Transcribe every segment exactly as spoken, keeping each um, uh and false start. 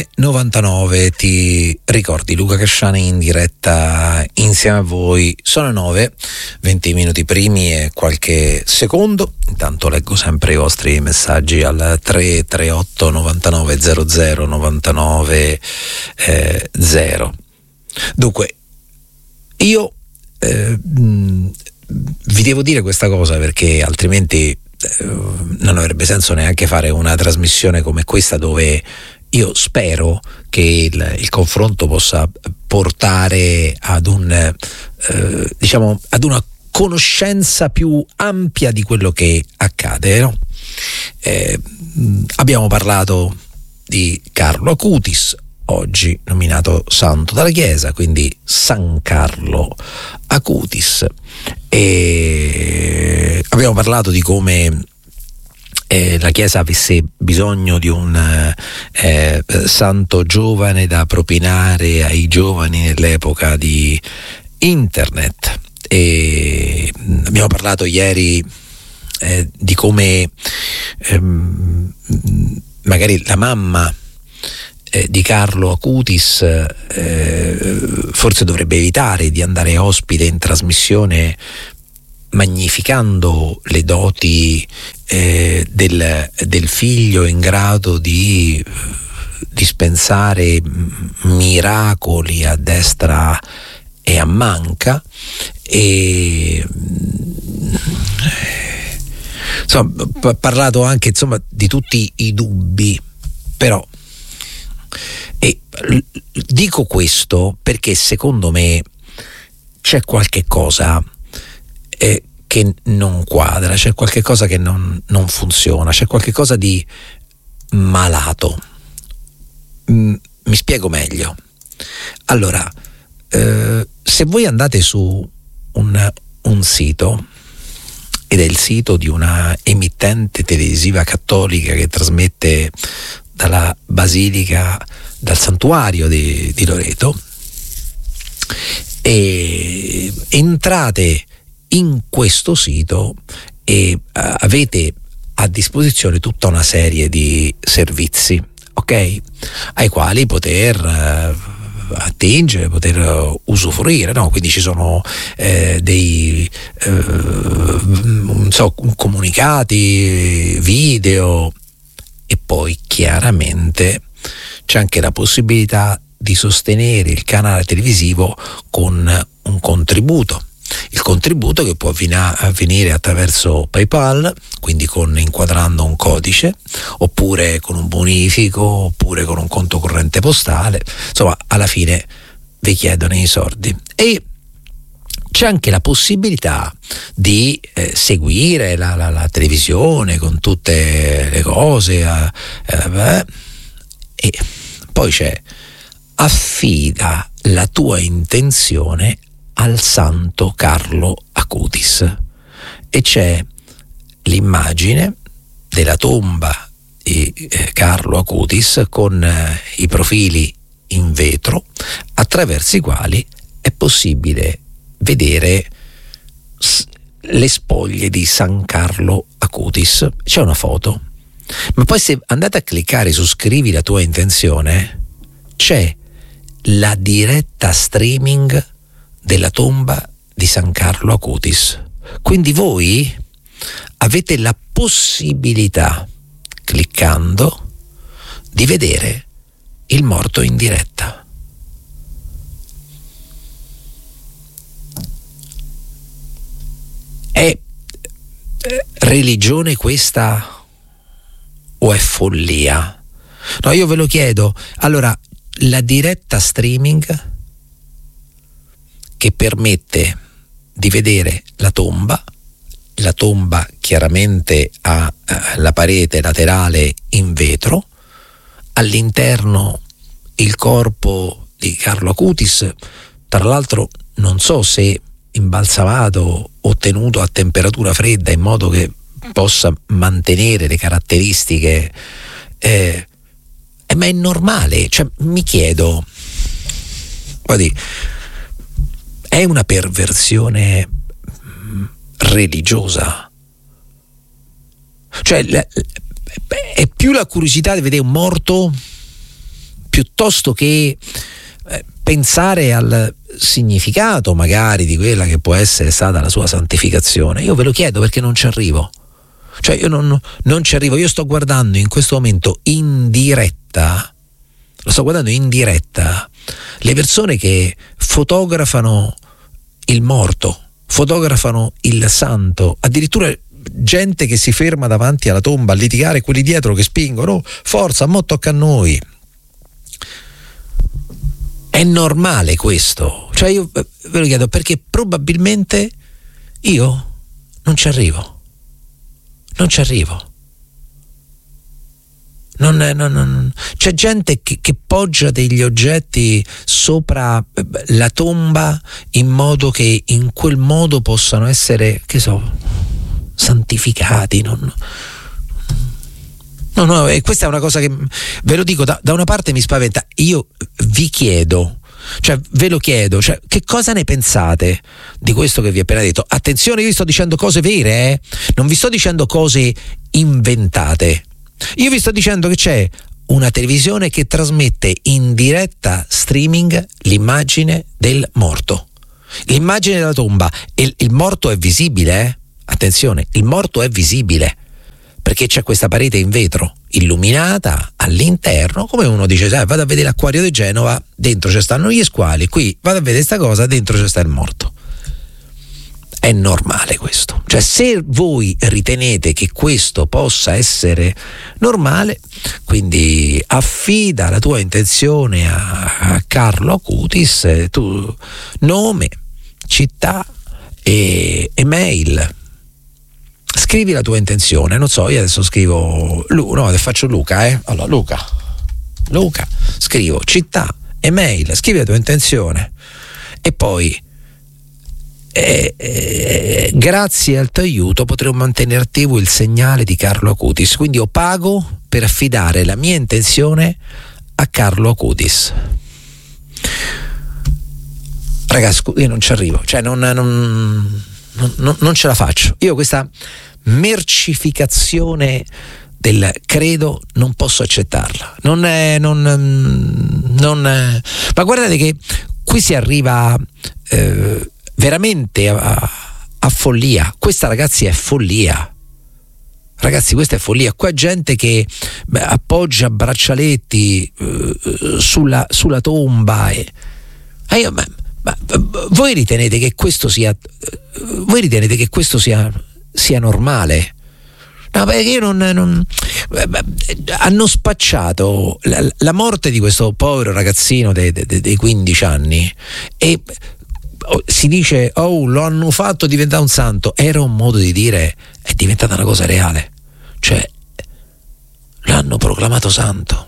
novantanove, ti ricordi Luca Casciani in diretta insieme a voi. Sono nove, venti minuti primi e qualche secondo. Intanto leggo sempre i vostri messaggi al tre tre otto novantanove zero zero novantanove eh, zero. Dunque, io eh, mh, vi devo dire questa cosa perché altrimenti eh, non avrebbe senso neanche fare una trasmissione come questa, dove io spero che il, il confronto possa portare ad un eh, diciamo ad una conoscenza più ampia di quello che accade, no? Eh, abbiamo parlato di Carlo Acutis, oggi nominato santo dalla Chiesa, quindi San Carlo Acutis, e abbiamo parlato di come Eh, la Chiesa avesse bisogno di un eh, santo giovane da propinare ai giovani nell'epoca di internet, e abbiamo parlato ieri eh, di come ehm, magari la mamma eh, di Carlo Acutis eh, forse dovrebbe evitare di andare ospite in trasmissione magnificando le doti eh, del, del figlio in grado di dispensare miracoli a destra e a manca, e insomma ho parlato anche insomma di tutti i dubbi, però e dico questo perché secondo me c'è qualche cosa Eh, che non quadra, c'è qualche cosa che non, non funziona, c'è qualche cosa di malato. Mm, mi spiego meglio. Allora, eh, se voi andate su un, un sito, ed è il sito di una emittente televisiva cattolica che trasmette dalla basilica, dal santuario di, di Loreto, e entrate in questo sito e uh, avete a disposizione tutta una serie di servizi, ok? Ai quali poter uh, attingere, poter uh, usufruire, no? Quindi ci sono eh, dei uh, non so, comunicati, video, e poi chiaramente c'è anche la possibilità di sostenere il canale televisivo con un contributo. Il contributo che può avvenire attraverso PayPal, quindi con inquadrando un codice, oppure con un bonifico, oppure con un conto corrente postale. Insomma, alla fine vi chiedono i soldi. E c'è anche la possibilità di eh, seguire la, la, la televisione con tutte le cose, eh, eh, e poi c'è affida la tua intenzione al santo Carlo Acutis, e c'è l'immagine della tomba di eh, Carlo Acutis con eh, i profili in vetro attraverso i quali è possibile vedere s- le spoglie di San Carlo Acutis. C'è una foto, ma poi se andate a cliccare su scrivi la tua intenzione, c'è la diretta streaming della tomba di San Carlo Acutis. Quindi voi avete la possibilità, cliccando, di vedere il morto in diretta. È religione questa o è follia? No, io ve lo chiedo. Allora, la diretta streaming che permette di vedere la tomba, la tomba chiaramente ha eh, la parete laterale in vetro, all'interno il corpo di Carlo Acutis, tra l'altro non so se imbalsamato o tenuto a temperatura fredda in modo che possa mantenere le caratteristiche, eh, eh, ma è normale, cioè mi chiedo, guardi, è una perversione religiosa, cioè è più la curiosità di vedere un morto piuttosto che eh, pensare al significato magari di quella che può essere stata la sua santificazione, io ve lo chiedo perché non ci arrivo. Cioè io non, non ci arrivo, io sto guardando in questo momento in diretta, lo sto guardando in diretta, le persone che fotografano il morto, fotografano il santo, addirittura gente che si ferma davanti alla tomba a litigare, quelli dietro che spingono, forza, mo tocca a noi. È normale questo? Cioè io ve lo chiedo perché probabilmente io non ci arrivo. Non ci arrivo. Non, non, non. C'è gente che, che poggia degli oggetti sopra la tomba in modo che in quel modo possano essere, che so, santificati. Non, no, no, e questa è una cosa che ve lo dico, da, da una parte mi spaventa. Io vi chiedo, cioè ve lo chiedo, cioè che cosa ne pensate di questo che vi ho appena detto? Attenzione, io vi sto dicendo cose vere, eh? Non vi sto dicendo cose inventate. Io vi sto dicendo che c'è una televisione che trasmette in diretta streaming l'immagine del morto, l'immagine della tomba, e il morto è visibile, eh? Attenzione, il morto è visibile perché c'è questa parete in vetro illuminata all'interno, come uno dice, sai, vado a vedere l'acquario di Genova, dentro ci stanno gli squali, qui vado a vedere sta cosa, dentro ci sta il morto. È normale questo. Cioè, se voi ritenete che questo possa essere normale, quindi affida la tua intenzione a, a Carlo Acutis, tu nome, città e email. Scrivi la tua intenzione, non so, io adesso scrivo, no, adesso faccio Luca, eh. Allora, Luca, Luca, scrivo città, email, scrivi la tua intenzione e poi eh, eh, grazie al tuo aiuto potrò mantenere attivo il segnale di Carlo Acutis, quindi io pago per affidare la mia intenzione a Carlo Acutis. Ragazzi, io non ci arrivo, cioè non, non Non, non, non ce la faccio. Io questa mercificazione del credo non posso accettarla. Non è, non, non è, ma guardate che qui si arriva eh, veramente a, a follia. Questa, ragazzi, è follia. Ragazzi, questa è follia. Qua gente che beh, appoggia braccialetti eh, sulla, sulla tomba e ah, io, ma, Ma voi ritenete che questo sia voi ritenete che questo sia sia normale? No, perché io non, non hanno spacciato la, la morte di questo povero ragazzino dei, dei, dei quindici anni e si dice oh, lo hanno fatto diventare un santo. Era un modo di dire, è diventata una cosa reale, cioè l'hanno proclamato santo.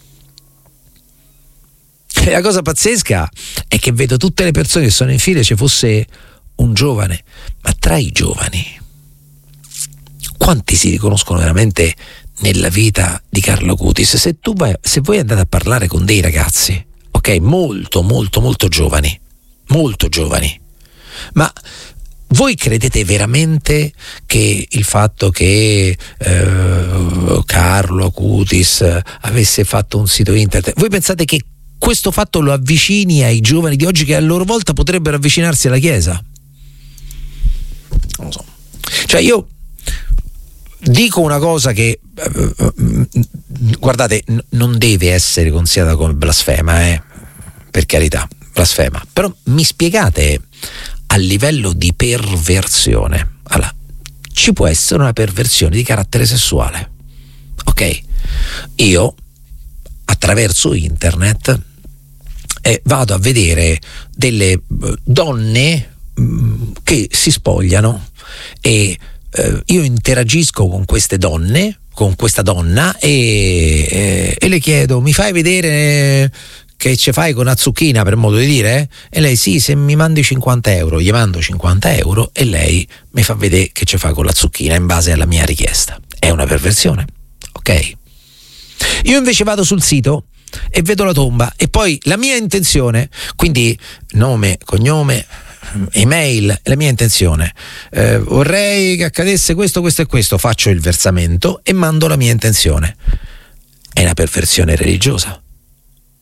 E la cosa pazzesca è che vedo tutte le persone che sono in fila, ci fosse un giovane, ma tra i giovani quanti si riconoscono veramente nella vita di Carlo Acutis? Se tu vai, se voi andate a parlare con dei ragazzi, ok, molto molto molto giovani, molto giovani, ma voi credete veramente che il fatto che eh, Carlo Acutis avesse fatto un sito internet, voi pensate che questo fatto lo avvicini ai giovani di oggi che a loro volta potrebbero avvicinarsi alla Chiesa? Non lo so. Cioè io dico una cosa che eh, guardate, n- non deve essere considerata come blasfema, eh, per carità, blasfema, però mi spiegate a livello di perversione. Allora, ci può essere una perversione di carattere sessuale, ok? Io attraverso internet Eh, vado a vedere delle uh, donne mh, che si spogliano e uh, io interagisco con queste donne, con questa donna e, e, e le chiedo, mi fai vedere che ce fai con la zucchina, per modo di dire? E lei, sì, se mi mandi cinquanta euro, gli mando cinquanta euro e lei mi fa vedere che ce fa con la zucchina in base alla mia richiesta. È una perversione, ok? Io invece vado sul sito e vedo la tomba e poi la mia intenzione, quindi nome, cognome, email, la mia intenzione, eh, vorrei che accadesse questo, questo e questo, faccio il versamento e mando la mia intenzione. È una perversione religiosa,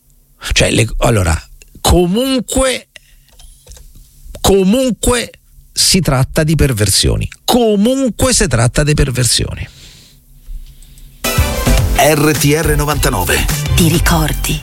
Cioè, le, allora, comunque, comunque si tratta di perversioni. Comunque si tratta di perversioni. R T R novantanove. Ti ricordi?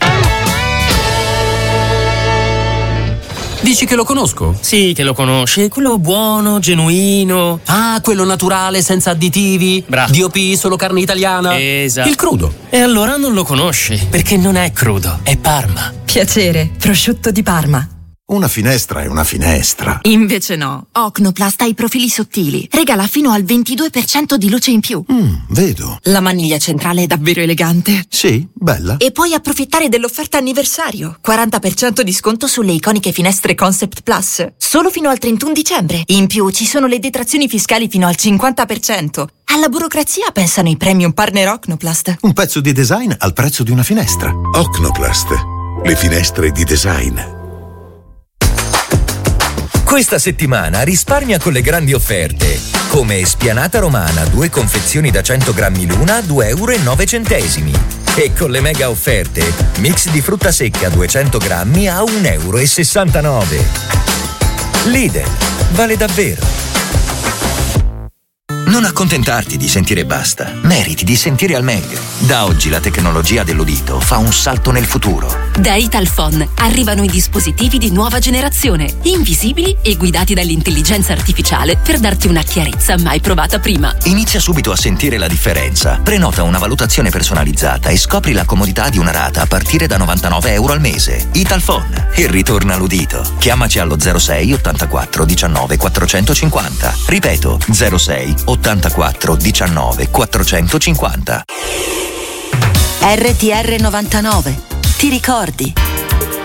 Dici che lo conosco? Sì, che lo conosci. Quello buono, genuino. Ah, quello naturale, senza additivi. Bravo. D O P, solo carne italiana. Esatto. Il crudo. E allora non lo conosci, perché non è crudo, è Parma. Piacere, prosciutto di Parma. Una finestra è una finestra. Invece no. Ocnoplast ha i profili sottili. Regala fino al ventidue per cento di luce in più. Mm, vedo. La maniglia centrale è davvero elegante. Sì, bella. E puoi approfittare dell'offerta anniversario. quaranta per cento di sconto sulle iconiche finestre Concept Plus. Solo fino al trentuno dicembre. In più ci sono le detrazioni fiscali fino al cinquanta per cento. Alla burocrazia pensano i premium partner Ocnoplast. Un pezzo di design al prezzo di una finestra. Ocnoplast. Le finestre di design. Questa settimana risparmia con le grandi offerte, come spianata romana, due confezioni da cento grammi l'una a due euro e nove centesimi. E con le mega offerte, mix di frutta secca duecento grammi a un euro e sessantanove. Lidl, vale davvero. Non accontentarti di sentire basta, meriti di sentire al meglio. Da oggi la tecnologia dell'udito fa un salto nel futuro. Da Italphone arrivano i dispositivi di nuova generazione, invisibili e guidati dall'intelligenza artificiale per darti una chiarezza mai provata prima. Inizia subito a sentire la differenza. Prenota una valutazione personalizzata e scopri la comodità di una rata a partire da novantanove euro al mese. Italphone, e ritorna all'udito. Chiamaci allo zero sei ottantaquattro diciannove quattrocentocinquanta. Ripeto, zero sei ottantaquattro diciannove quattrocentocinquanta. R T R novantanove. Ti ricordi?